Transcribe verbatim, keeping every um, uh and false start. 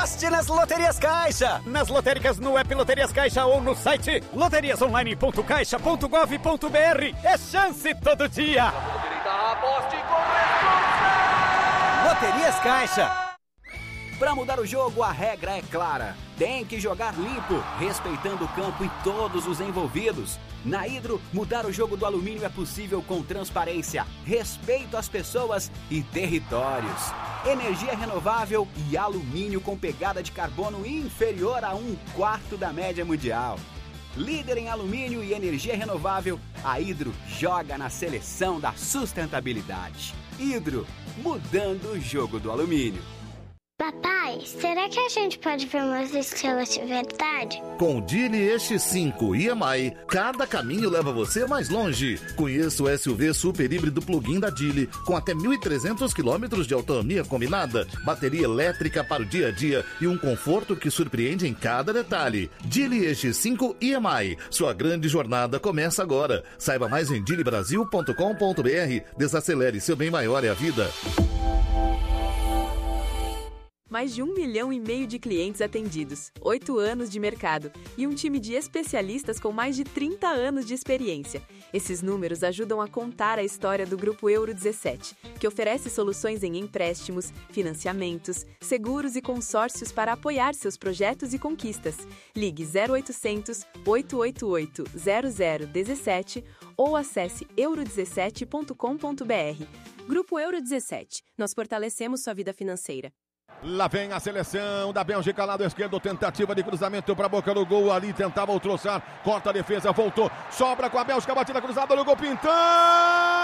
Aposte nas Loterias Caixa. Nas lotéricas no app Loterias Caixa ou no site loterias online ponto caixa ponto gov ponto br. É chance todo dia. Aposte com Loterias Caixa. Para mudar o jogo, a regra é clara. Tem que jogar limpo, respeitando o campo e todos os envolvidos. Na Hidro, mudar o jogo do alumínio é possível com transparência, respeito às pessoas e territórios. Energia renovável e alumínio com pegada de carbono inferior a um quarto da média mundial. Líder em alumínio e energia renovável, a Hidro joga na seleção da sustentabilidade. Hidro, mudando o jogo do alumínio. Papai, será que a gente pode ver umas estrelas de verdade? Com o Geely E X cinco e M I, cada caminho leva você mais longe. Conheça o S U V super híbrido plug-in da Geely, com até mil e trezentos quilômetros de autonomia combinada, bateria elétrica para o dia a dia e um conforto que surpreende em cada detalhe. Geely E X cinco e M I, sua grande jornada começa agora. Saiba mais em geely brasil ponto com ponto br. Desacelere, seu bem maior é a vida. Mais de um milhão e meio de clientes atendidos, oito anos de mercado e um time de especialistas com mais de trinta anos de experiência. Esses números ajudam a contar a história do Grupo Euro dezessete, que oferece soluções em empréstimos, financiamentos, seguros e consórcios para apoiar seus projetos e conquistas. Ligue zero oitocentos, oito oito oito, zero zero um sete ou acesse euro dezessete ponto com ponto br. Grupo Euro dezessete. Nós fortalecemos sua vida financeira. Lá vem a seleção da Bélgica, lado esquerdo, tentativa de cruzamento para a boca do gol, ali tentava o troçar, corta a defesa, voltou, sobra com a Bélgica, batida cruzada no gol, pintando!